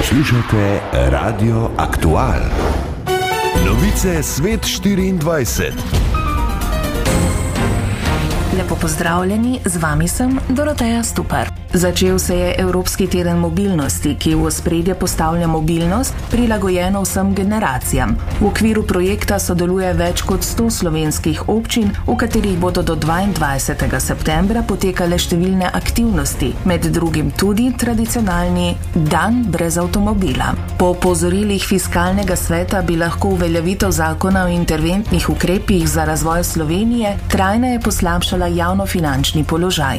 Poslušate Radio Aktual. Novice Svet 24. Lepo pozdravljeni, z vami sem Doroteja Stupar. Začel se je Evropski teden mobilnosti, ki v ospredje postavlja mobilnost, prilagojeno vsem generacijam. V okviru projekta sodeluje več kot 100 slovenskih občin, v katerih bodo do 22. septembra potekale številne aktivnosti, med drugim tudi tradicionalni Dan brez avtomobila. Po opozorilih Fiskalnega sveta bi lahko uveljavitev zakona o interventnih ukrepih za razvoj Slovenije trajneje poslabšala javnofinančni položaj.